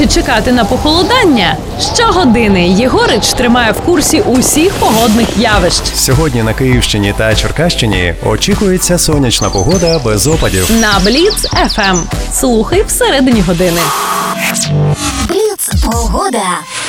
чи чекати на похолодання? Щогодини Єгорич тримає в курсі усіх погодних явищ. Сьогодні на Київщині та Черкащині очікується сонячна погода без опадів. На Бліц FM. Слухай всередині години. Бліц погода.